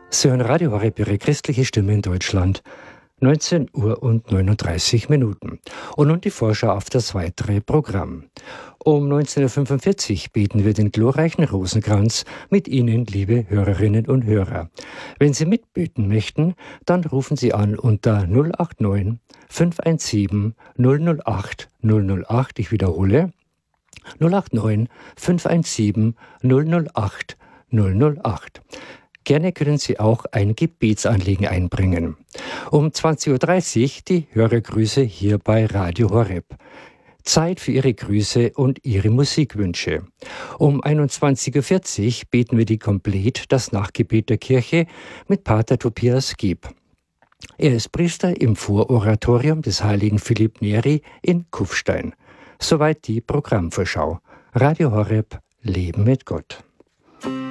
Sie hören Radio Horeb, Ihre christliche Stimme in Deutschland. 19 Uhr und 39 Minuten. Und nun die Vorschau auf das weitere Programm. Um 19.45 Uhr beten wir den glorreichen Rosenkranz mit Ihnen, liebe Hörerinnen und Hörer. Wenn Sie mitbeten möchten, dann rufen Sie an unter 089 517 008 008. Ich wiederhole, 089 517 008 008. Gerne können Sie auch ein Gebetsanliegen einbringen. Um 20.30 Uhr die Hörergrüße hier bei Radio Horeb. Zeit für Ihre Grüße und Ihre Musikwünsche. Um 21.40 Uhr beten wir die Komplett, das Nachgebet der Kirche, mit Pater Tobias Gieb. Er ist Priester im Vororatorium des heiligen Philipp Neri in Kufstein. Soweit die Programmvorschau. Radio Horeb, Leben mit Gott.